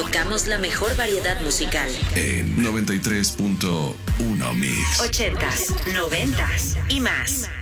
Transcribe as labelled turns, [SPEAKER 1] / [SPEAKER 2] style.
[SPEAKER 1] tocamos la mejor variedad musical.
[SPEAKER 2] En 93.1 Mix.
[SPEAKER 1] 80s, 90s y más.